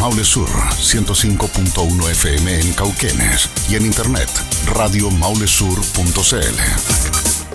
Maule Sur 105.1 FM en Cauquenes y en internet radiomaulesur.cl.